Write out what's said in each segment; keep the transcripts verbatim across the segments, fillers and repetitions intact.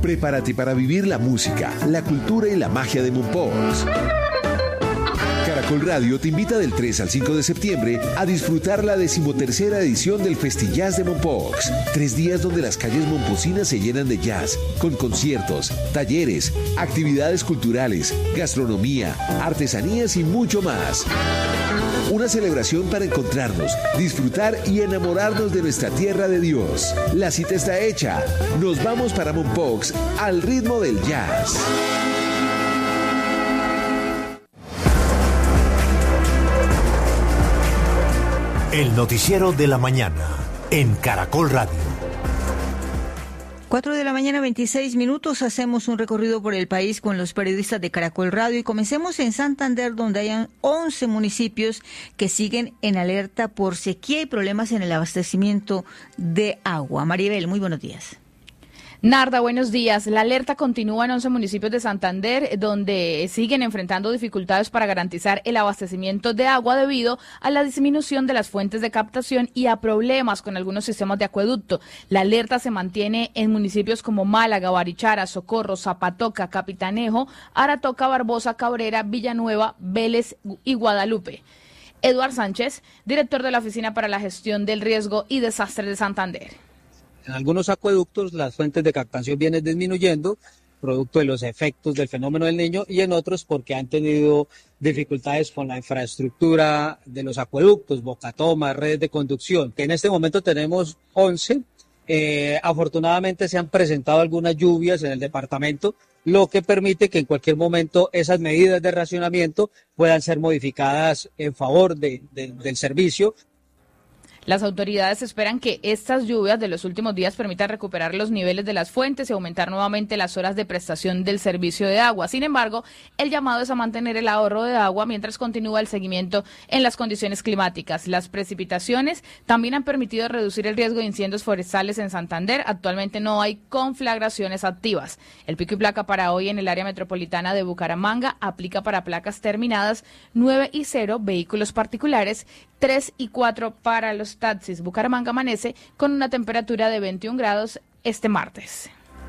Prepárate para vivir la música, la cultura y la magia de Mompox. Caracol Radio te invita del tres al cinco de septiembre a disfrutar la decimotercera edición del Festijazz de Mompox. Tres días donde las calles momposinas se llenan de jazz, con conciertos, talleres, actividades culturales, gastronomía, artesanías y mucho más. Una celebración para encontrarnos, disfrutar y enamorarnos de nuestra tierra de Dios. La cita está hecha. Nos vamos para Mompox al ritmo del jazz. El noticiero de la mañana en Caracol Radio. Cuatro de la mañana, veintiséis minutos. Hacemos un recorrido por el país con los periodistas de Caracol Radio y comencemos en Santander, donde hay once municipios que siguen en alerta por sequía y problemas en el abastecimiento de agua. Maribel, muy buenos días. Narda, buenos días. La alerta continúa en once municipios de Santander, donde siguen enfrentando dificultades para garantizar el abastecimiento de agua debido a la disminución de las fuentes de captación y a problemas con algunos sistemas de acueducto. La alerta se mantiene en municipios como Málaga, Barichara, Socorro, Zapatoca, Capitanejo, Aratoca, Barbosa, Cabrera, Villanueva, Vélez y Guadalupe. Eduard Sánchez, director de la Oficina para la Gestión del Riesgo y Desastres de Santander. En algunos acueductos las fuentes de captación vienen disminuyendo, producto de los efectos del fenómeno del Niño, y en otros porque han tenido dificultades con la infraestructura de los acueductos, bocatomas, redes de conducción, que en este momento tenemos once. Eh, afortunadamente se han presentado algunas lluvias en el departamento, lo que permite que en cualquier momento esas medidas de racionamiento puedan ser modificadas en favor de, de, del servicio. Las autoridades esperan que estas lluvias de los últimos días permitan recuperar los niveles de las fuentes y aumentar nuevamente las horas de prestación del servicio de agua. Sin embargo, el llamado es a mantener el ahorro de agua mientras continúa el seguimiento en las condiciones climáticas. Las precipitaciones también han permitido reducir el riesgo de incendios forestales en Santander. Actualmente no hay conflagraciones activas. El pico y placa para hoy en el área metropolitana de Bucaramanga aplica para placas terminadas nueve y cero, vehículos particulares, tres y cuatro para los taxis. Bucaramanga amanece con una temperatura de veintiún grados este martes.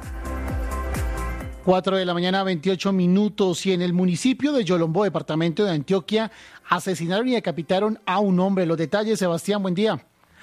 Cuatro de la mañana, veintiocho minutos, y en el municipio de Yolombó, departamento de Antioquia, asesinaron y decapitaron a un hombre. Los detalles, Sebastián, buen día.